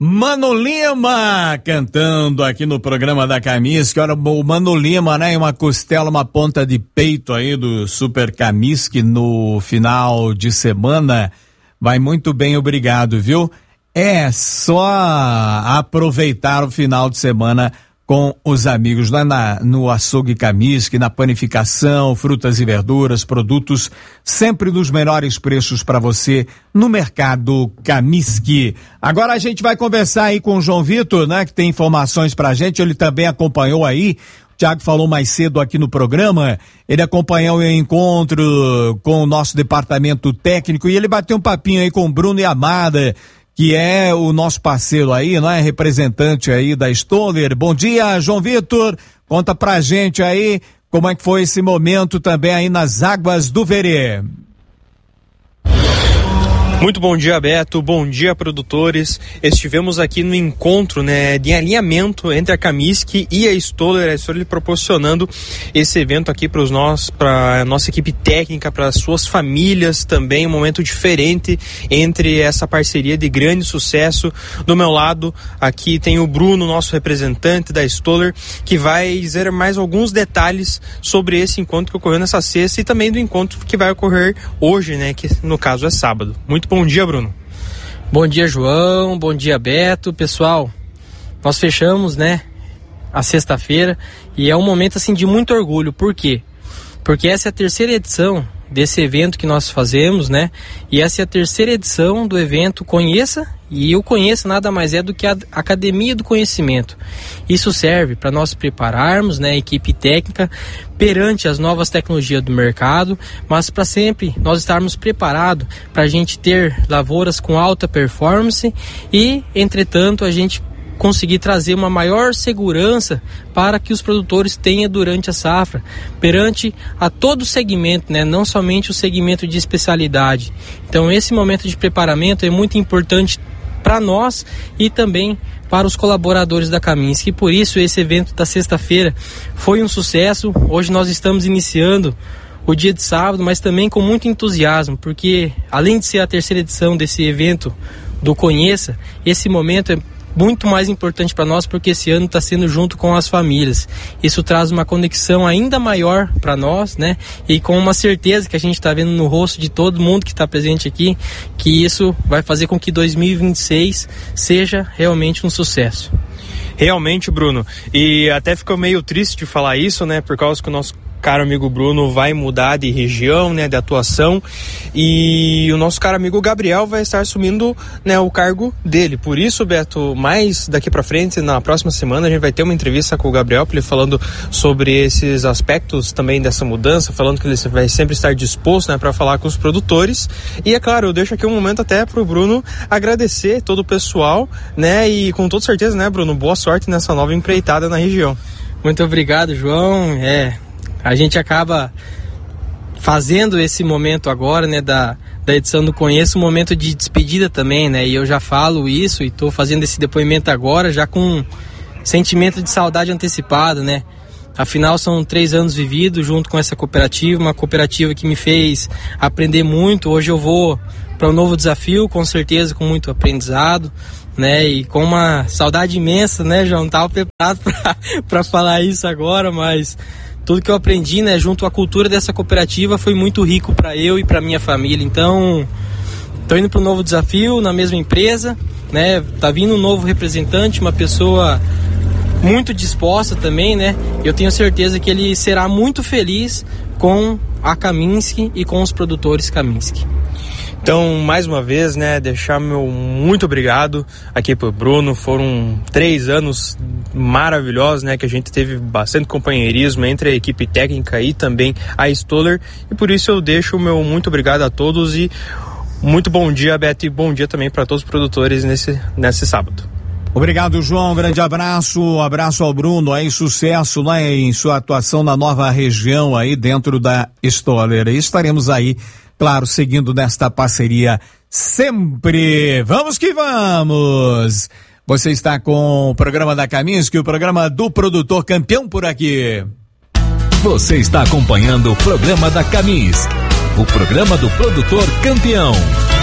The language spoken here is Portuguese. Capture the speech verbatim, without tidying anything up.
Mano Lima cantando aqui no programa da Kaminsky. Olha, o Mano Lima, né? Uma costela, uma ponta de peito aí do Super Kaminsky no final de semana. Vai muito bem, obrigado, viu? É só aproveitar o final de semana com os amigos lá na, no açougue Kaminsky, na panificação, frutas e verduras, produtos sempre nos melhores preços para você no mercado Kaminsky. Agora a gente vai conversar aí com o João Vitor, né, que tem informações pra gente. Ele também acompanhou aí, o Thiago falou mais cedo aqui no programa, ele acompanhou o encontro com o nosso departamento técnico e ele bateu um papinho aí com o Bruno e Amada, que é o nosso parceiro aí, não é? Representante aí da Stoller. Bom dia, João Vitor. Conta pra gente aí como é que foi esse momento também aí nas águas do Verê. Muito bom dia, Beto. Bom dia, produtores. Estivemos aqui no encontro, né, de alinhamento entre a Kaminsky e a Stoller, a Stoller proporcionando esse evento aqui para os nós, para a nossa equipe técnica, para as suas famílias também, um momento diferente entre essa parceria de grande sucesso. Do meu lado, aqui tem o Bruno, nosso representante da Stoller, que vai dizer mais alguns detalhes sobre esse encontro que ocorreu nessa sexta e também do encontro que vai ocorrer hoje, né, que no caso é sábado. Muito bom dia, Bruno. Bom dia, João. Bom dia, Beto. Pessoal, nós fechamos, né, a sexta-feira e é um momento, assim, de muito orgulho. Por quê? Porque essa é a terceira edição desse evento que nós fazemos, né, e essa é a terceira edição do evento Conheça, e o Conheça nada mais é do que a Academia do Conhecimento. Isso serve para nós prepararmos, né, a equipe técnica perante as novas tecnologias do mercado, mas para sempre nós estarmos preparados para a gente ter lavouras com alta performance e, entretanto, a gente conseguir trazer uma maior segurança para que os produtores tenham durante a safra, perante a todo o segmento, né? Não somente o segmento de especialidade. Então esse momento de preparamento é muito importante para nós e também para os colaboradores da Kaminsky. E por isso esse evento da sexta-feira foi um sucesso. Hoje nós estamos iniciando o dia de sábado, mas também com muito entusiasmo, porque além de ser a terceira edição desse evento do Conheça, esse momento é muito mais importante para nós, porque esse ano está sendo junto com as famílias. Isso traz uma conexão ainda maior para nós, né? E com uma certeza que a gente está vendo no rosto de todo mundo que está presente aqui, que isso vai fazer com que dois mil e vinte e seis seja realmente um sucesso. Realmente, Bruno. E até ficou meio triste de falar isso, né? Por causa que o nosso caro amigo Bruno vai mudar de região, né, de atuação, e o nosso caro amigo Gabriel vai estar assumindo, né, o cargo dele. Por isso, Beto, mais daqui para frente, na próxima semana, a gente vai ter uma entrevista com o Gabriel, ele falando sobre esses aspectos também dessa mudança, falando que ele vai sempre estar disposto, né, para falar com os produtores. E é claro, eu deixo aqui um momento até pro Bruno agradecer todo o pessoal, né, e com toda certeza, né, Bruno, boa sorte nessa nova empreitada na região. Muito obrigado, João. É, a gente acaba fazendo esse momento agora, né, da, da edição do Conheço, um momento de despedida também, né, e eu já falo isso e estou fazendo esse depoimento agora já com sentimento de saudade antecipada, né, afinal são três anos vividos junto com essa cooperativa, uma cooperativa que me fez aprender muito. Hoje eu vou para um novo desafio, com certeza com muito aprendizado, né, e com uma saudade imensa, né, João, não estava preparado para falar isso agora, mas tudo que eu aprendi, né, junto à cultura dessa cooperativa foi muito rico para eu e para minha família. Então, estou indo para um novo desafio na mesma empresa, né, tá vindo um novo representante, uma pessoa muito disposta também, né, eu tenho certeza que ele será muito feliz com a Kaminsky e com os produtores Kaminsky. Então, mais uma vez, né, deixar meu muito obrigado aqui pro Bruno. Foram três anos maravilhosos, né, que a gente teve bastante companheirismo entre a equipe técnica e também a Stoller, e por isso eu deixo o meu muito obrigado a todos e muito bom dia, Beto, e bom dia também para todos os produtores nesse, nesse sábado. Obrigado, João, grande abraço, abraço ao Bruno, aí sucesso lá em sua atuação na nova região aí dentro da Stoller. E estaremos aí, claro, seguindo nesta parceria sempre. Vamos que vamos! Você está com o programa da Kaminsky, o programa do produtor campeão por aqui. Você está acompanhando o programa da Kaminsky, o programa do produtor campeão.